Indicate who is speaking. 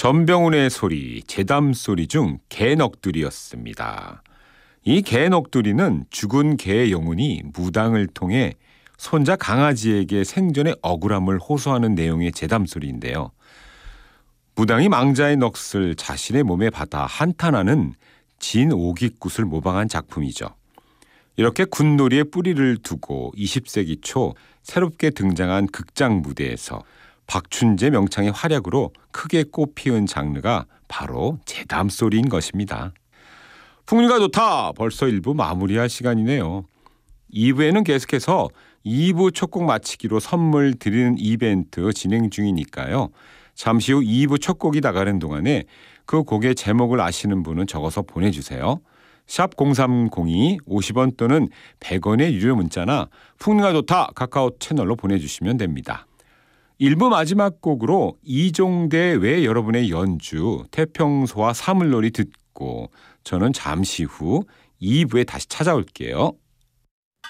Speaker 1: 전병훈의 소리, 제담 소리 중 개넋두리였습니다. 이 개넋두리는 죽은 개의 영혼이 무당을 통해 손자 강아지에게 생전의 억울함을 호소하는 내용의 제담 소리인데요. 무당이 망자의 넋을 자신의 몸에 받아 한탄하는 진오깃굿을 모방한 작품이죠. 이렇게 굿놀이에 뿌리를 두고 20세기 초 새롭게 등장한 극장 무대에서 박춘재 명창의 활약으로 크게 꽃피운 장르가 바로 제담소리인 것입니다. 풍류가 좋다. 벌써 1부 마무리할 시간이네요. 2부에는 계속해서 2부 첫 곡 마치기로 선물 드리는 이벤트 진행 중이니까요. 잠시 후 2부 첫 곡이 나가는 동안에 그 곡의 제목을 아시는 분은 적어서 보내주세요. 샵 0302 50원 또는 100원의 유료 문자나 풍류가 좋다 카카오 채널로 보내주시면 됩니다. 1부 마지막 곡으로 이종대 외 여러분의 연주 태평소와 사물놀이 듣고 저는 잠시 후 2부에 다시 찾아올게요.